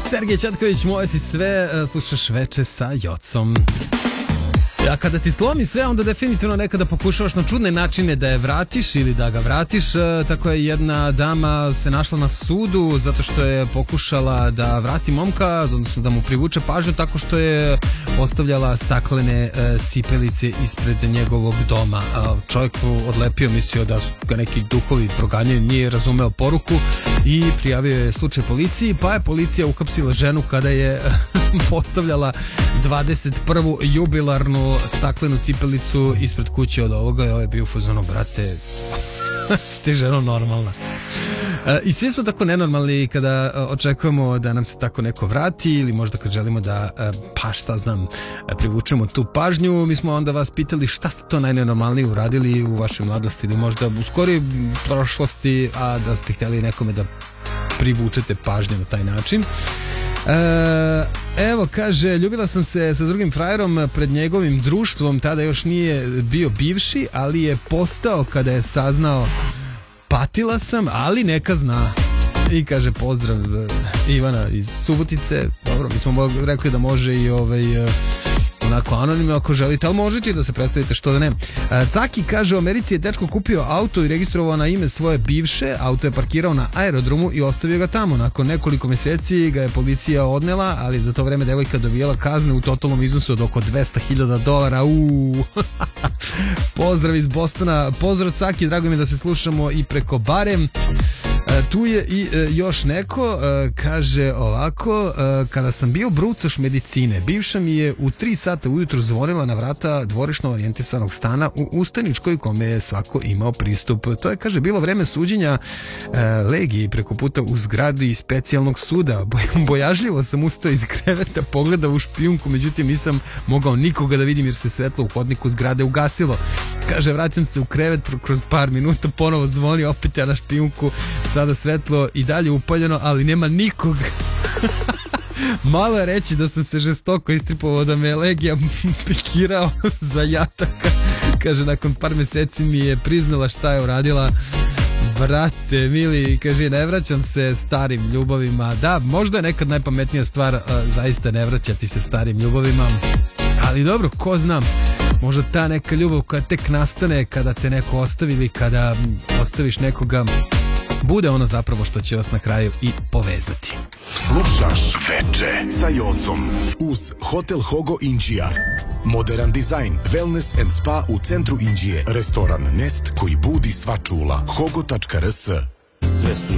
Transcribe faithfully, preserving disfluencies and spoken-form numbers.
Sergej Četković, moje si sve, slušaš Veče sa Jocom. A kada ti slomi sve, onda definitivno nekada pokušavaš na čudne načine da je vratiš ili da ga vratiš. Tako je jedna dama se našla na sudu zato što je pokušala da vrati momka, odnosno da mu privuče pažnju tako što je ostavljala staklene cipelice ispred njegovog doma. Čovjek odlepio, mislio da ga neki duhovi proganjaju, nije razumeo poruku i prijavio je slučaj policiji, pa je policija uhapsila ženu kada je postavljala dvadeset prvu jubilarnu staklenu cipelicu ispred kuće od ovoga i ovo je bio u fazonu, brate, sti ženo normalna. I svi smo tako nenormalni kada očekujemo da nam se tako neko vrati ili možda kad želimo da, pa šta znam, privučemo tu pažnju. Mi smo onda vas pitali šta ste to najnenormalnije uradili u vašoj mladosti ili možda u skorijoj prošlosti, a da ste htjeli nekome da privučete pažnju na taj način. E, evo, kaže, ljubila sam se sa drugim frajerom pred njegovim društvom, tada još nije bio bivši, ali je postao kada je saznao. Patila sam, ali neka zna. I kaže, pozdrav Ivana iz Subotice. Dobro, mi smo rekli da može i ovaj onako anonimno ako želite, ali možete i da se predstavite, što da ne. Caki kaže, u Americi je dečko kupio auto i registrovao na ime svoje bivše, auto je parkirao na aerodromu i ostavio ga tamo. Nakon nekoliko mjeseci ga je policija odnela, ali za to vreme devojka dobijala kazne u totalnom iznosu od oko dvesta hiljada dolara. Uuu. Pozdrav iz Bostona, pozdrav Caki, drago mi je da se slušamo i preko barem. Tu je i e, još neko, e, kaže ovako, e, kada sam bio brucaš medicine, bivša mi je u tri sata ujutro zvonila na vrata dvorišno orijentisanog stana u Ustaničkoj kome je svako imao pristup. To je, kaže, bilo vreme suđenja e, legiji preko puta u zgradi specijalnog suda. Bojažljivo sam ustao iz kreveta, pogledao u špijunku, međutim nisam mogao nikoga da vidim jer se svetlo u hodniku zgrade ugasilo. Kaže, vraćam se u krevet, kroz par minuta ponovo zvoni, opet ja na špijunku, sada svetlo i dalje upaljeno, ali nema nikog. Malo je reći da sam se žestoko istripovao da me legija pikirao za jataka. Kaže, nakon par mjeseci mi je priznala šta je uradila. Brate mili, kaže, ne vraćam se starim ljubavima. Da, možda je nekad najpametnija stvar a, zaista ne vraćati se starim ljubavima, ali dobro, ko znam, možda ta neka ljubav koja tek nastane kada te neko ostavi ili kada ostaviš nekoga bude ono zapravo što će vas na kraju i povezati. Slušaš Veče sa Jocom uz Hotel Hogo Inđija. Modern dizajn, wellness and spa u centru Inđije. Restoran Nest koji budi sva čula. hogo tačka rs. Sve su